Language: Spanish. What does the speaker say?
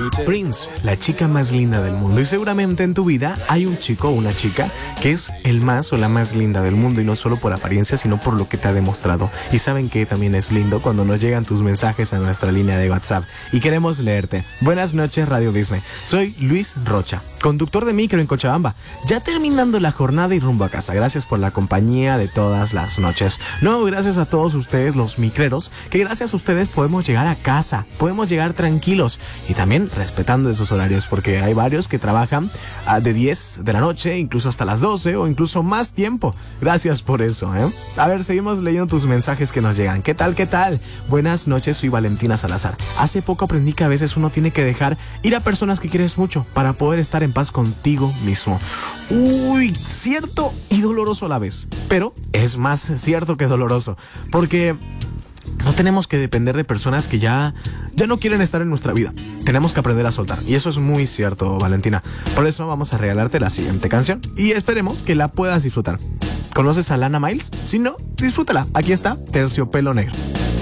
Prince, la chica más linda del mundo. Y seguramente en tu vida hay un chico o una chica que es el más o la más linda del mundo. Y no solo por apariencia, sino por lo que te ha demostrado. Y saben que también es lindo cuando nos llegan tus mensajes a nuestra línea de WhatsApp. Y queremos leerte. Buenas noches, Radio Disney. Soy Luis Rocha, conductor de micro en Cochabamba. Ya terminando la jornada y rumbo a casa. Gracias por la compañía de todas las noches. No, gracias a todos ustedes, los micreros, que gracias a ustedes podemos llegar a casa. Podemos llegar tranquilos. Y también respetando esos horarios, porque hay varios que trabajan de 10 de la noche, incluso hasta las 12 o incluso más tiempo. Gracias por eso, ¿eh? A ver, seguimos leyendo tus mensajes que nos llegan. ¿Qué tal? ¿Qué tal? Buenas noches, soy Valentina Salazar. Hace poco aprendí que a veces uno tiene que dejar ir a personas que quieres mucho para poder estar en paz contigo mismo. Uy, cierto y doloroso a la vez, pero es más cierto que doloroso, porque no tenemos que depender de personas que ya no quieren estar en nuestra vida. Tenemos que aprender a soltar. Y eso es muy cierto, Valentina. Por eso vamos a regalarte la siguiente canción. Y esperemos que la puedas disfrutar. ¿Conoces a Lana Miles? Si no, disfrútala. Aquí está, Terciopelo Negro.